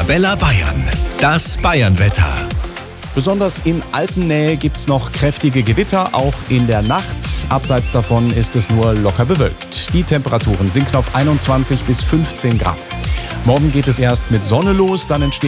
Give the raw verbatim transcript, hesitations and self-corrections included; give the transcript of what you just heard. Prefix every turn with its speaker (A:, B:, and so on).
A: Arabella Bayern. Das Bayernwetter.
B: Besonders in Alpennähe gibt es noch kräftige Gewitter, auch in der Nacht. Abseits davon ist es nur locker bewölkt. Die Temperaturen sinken auf einundzwanzig bis fünfzehn Grad. Morgen geht es erst mit Sonne los, dann entsteht